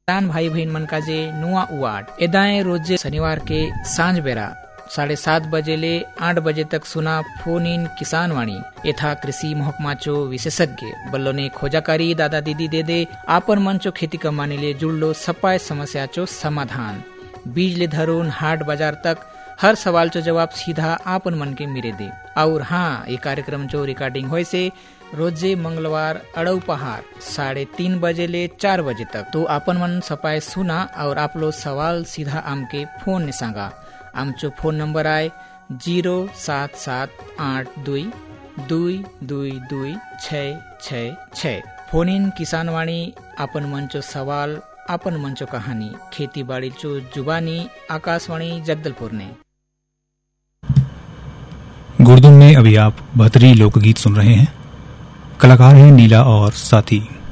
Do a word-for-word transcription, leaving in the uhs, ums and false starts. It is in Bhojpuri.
किसान भाई बहन मन का जे नुआ उवाट एदाए रोजे शनिवार के सांझ बेरा साढ़े सात बजे ले आठ बजे तक सुना फोन इन किसान वाणी यथा कृषि महकमा चो विशेषज्ञ बल्लो ने खोजाकारी दादा दीदी दे दे आपन मन चो खेती कमाने ले जुड़लो सपाय समस्या चो समाधान बीज ले धरून हाट बाजार तक हर सवाल चो जवाब सीधा आपन मन के मिरे दे। और हाँ, ये कार्यक्रम जो रिकॉर्डिंग होए से रोजे मंगलवार अड़ऊ पहाड़ साढ़े तीन बजे ले चार बजे तक तो आपन मन सपाए सुना और आप लोग सवाल सीधा आम के फोन ने सांगा। आमचो फोन नंबर आए जीरो सात सात आठ दुई दुई दुई दुई छ छ छ। फोन इन किसान वाणी आपन मन चो सवाल आपन मन चो कहानी खेती बाड़ी चो जुबानी आकाशवाणी जगदलपुर ने। गुरदुम में अभी आप बहतरीन लोकगीत सुन रहे हैं। कलाकार हैं नीला और साथी।